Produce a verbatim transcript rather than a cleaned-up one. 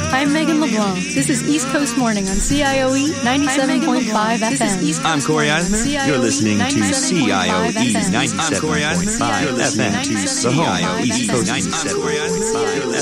I'm Megan LeBlanc. This is East Coast Morning on C I O E ninety-seven point five F M. I'm Corey Eisner. You're listening to C I O E ninety-seven point five F M. The home of East Coast ninety-seven point five.